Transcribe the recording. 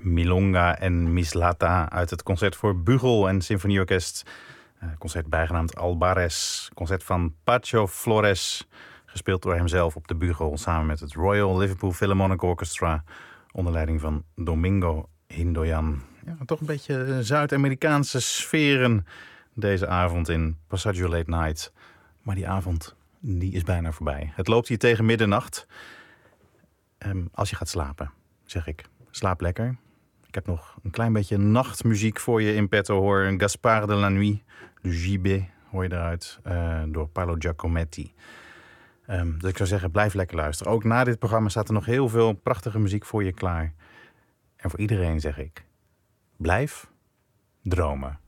Milonga en Mislata uit het concert voor bugel en symfonieorkest. Concert bijgenaamd Albares. Concert van Pacho Flores, gespeeld door hemzelf op de bugel samen met het Royal Liverpool Philharmonic Orchestra onder leiding van Domingo Hindoyan. Ja, toch een beetje Zuid-Amerikaanse sferen deze avond in Passaggio Late Night. Maar die avond die is bijna voorbij. Het loopt hier tegen middernacht. Als je gaat slapen, zeg ik, slaap lekker. Ik heb nog een klein beetje nachtmuziek voor je in petto, hoor. Gaspard de la Nuit, de Gibet, hoor je eruit, door Paolo Giacometti. Dus ik zou zeggen, blijf lekker luisteren. Ook na dit programma staat er nog heel veel prachtige muziek voor je klaar. En voor iedereen zeg ik, blijf dromen.